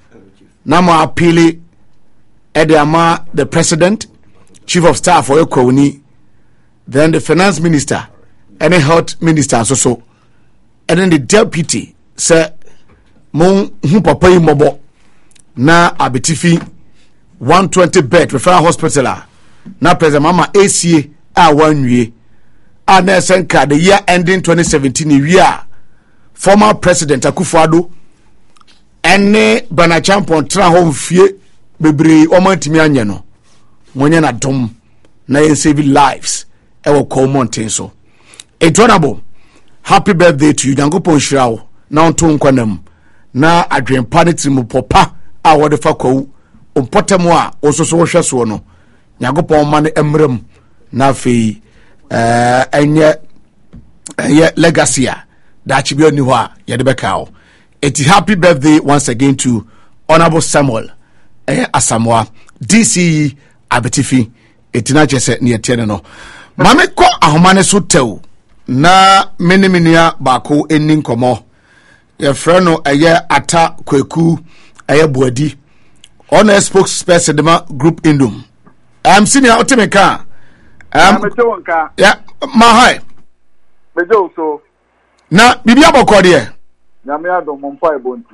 Nama appeal Ediama, the president, chief of staff for Ekoni, then the finance minister, and the health minister, and then the deputy, sir, Mon Papa Mobo, na Abitifi, 120 bed referral hospital, na President Mama ACA, a 1 year, and Senka, the year ending 2017, year, former president Akufo-Addo, and Bana Champon, tra home fie, bebre omantimi anya no monye na dom na yen save lives e wo call mountain so honorable happy birthday to you Nyankopon hirawo na onto nkwanam na adwempa ne timu popa a wo de fa kwawu ompotem a ososo wo hweso no Nyankopon ma ne emram na fe enye legacy a da chibi oni ho a ye de beka o eti happy birthday once again to honorable Samuel Asamoah DC Abitifi etina chese ne yetiene no mame ko ahomane so tew na meniminia baako eni nkomo ye frɛ no ata kwaku buadi on a spokesperson dema group indum senior otemeka yeah ma hi mejo so na bibia bokode nyame adom mfa ebontu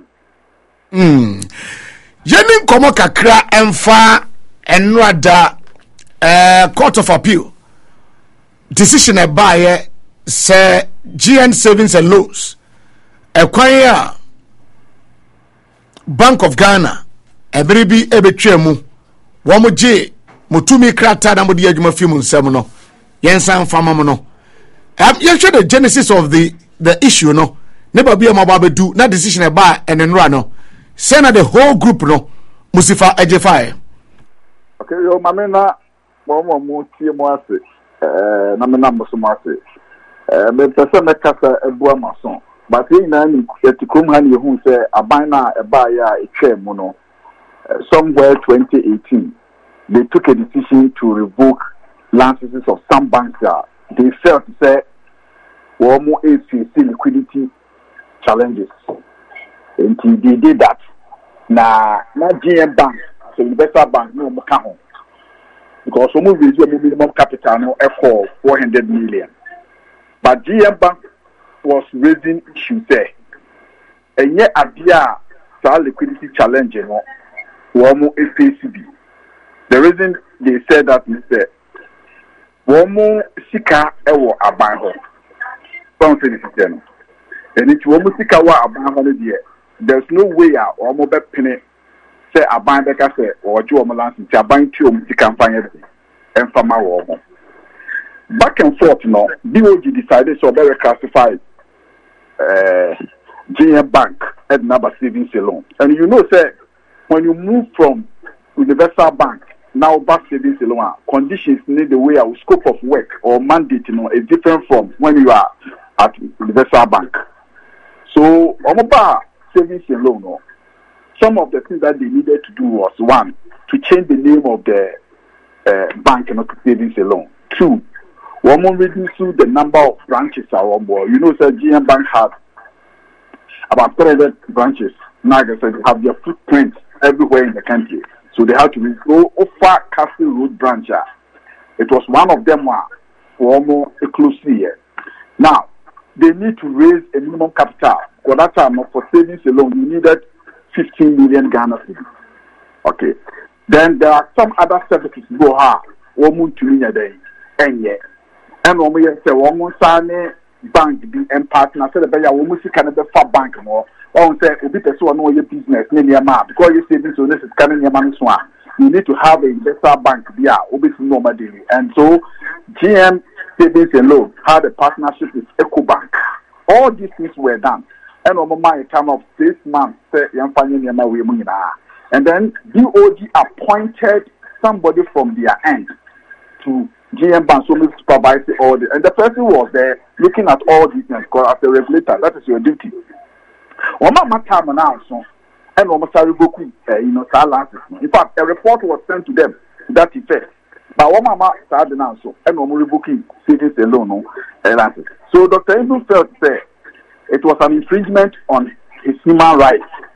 Yenin komo kakra emfa enrada Court of Appeal decision e baye se GN Savings and Loans ekwanya Bank of Ghana ebiribi ebetwemu wo mo je motumi krata na modi adwuma fi mu nsem no yensan fama mo no you show the genesis of the issue no never be amababedu na decision e ba enenra no send the whole group no musifa ejefae okay yo mamena mo tie mo ase na me na mo so mo ase me pese me kasa ebu amason but e na ni etikom ha ni hu se aban na eba ya etwa mu no somewhere 2018 they took a decision to revoke licenses of some banks that they felt say were more liquidity challenges. And they did that. Now, not GM Bank, so Universal Bank, no more count. Because some of these minimum capital no for 400 million. But GM Bank was raising issues there. And yet, Abia, liquidity challenge, you know, more FACB. The reason they said that is that Womo Sika Ewo Abanho. Don't say this again. And it's Womo Sika Wa Abanho, there's no way or more penny say Abanbeka say or Joe Malans to Aban to Sika and find everything and from our Womo. Back and forth, you know, BOG decided so very classified GM Bank at number savings alone. And you know, say when you move from Universal Bank now back savings alone, conditions need the way our scope of work or mandate, you know, is different from when you are at Universal Bank. So Omoba savings alone, no, some of the things that they needed to do was one, to change the name of the bank and not to savings alone. Two, one more reducing the number of branches around board. You know, sir, GM Bank had about 300 branches. Now they have their footprint everywhere in the country. So they had to go over Castle Road branch. It was one of them for more closely here. Now, they need to raise a minimum capital. For that time, for savings alone, you needed 15 million Ghana cedis. Okay. Then there are some other services go ha. Woman to me a day. And yet. And when we say woman sign bank be and partner, so the better woman see can be for bank more. Or say a bit so know your business near your map because you savings so this is coming your money swan. You need to have a investor bank be obviously normal daily. And so GM Savings and Loan had a partnership with EcoBank. All these things were done. And on my time of 6 months, and then BOG appointed somebody from their end to GM Bank, so we supervise all the, and the person was there looking at all these things because as a regulator, that is your duty. My time now, so and almost Boku, silences. In fact, a report was sent to them to that effect. But one mama started now, so and almost booking savings alone, so Dr. Andrew felt that it was an infringement on his human rights